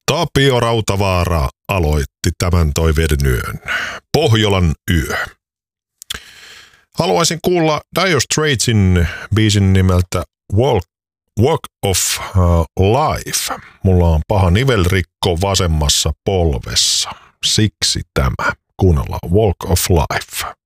Tapio Rautavaara aloitti tämän toiveiden yön. Pohjolan yö. Haluaisin kuulla Dire Straitsin biisin nimeltä Walk of Life. Mulla on paha nivelrikko vasemmassa polvessa. Siksi tämä. Kuunnellaan Walk of Life.